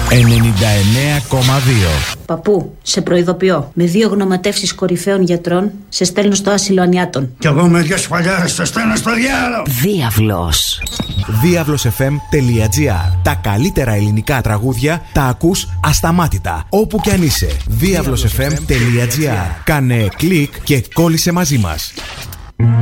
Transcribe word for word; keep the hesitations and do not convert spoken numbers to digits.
ενενήντα εννέα κόμμα δύο. Παππού, σε προειδοποιώ. Με δύο γνωματεύσεις κορυφαίων γιατρών σε στέλνω στο άσυλο Ανιάτων. Κι εγώ με δυο σφαλιάρες σε στέλνω στο διάλογο. Διάβλος. Διάβλος εφ εμ τελεία τζι άρ. Τα καλύτερα ελληνικά τραγούδια τα ακούς ασταμάτητα. Όπου κι αν είσαι. Διάβλος εφ εμ τελεία τζι άρ. Κάνε κλικ και κόλλησε μαζί μας.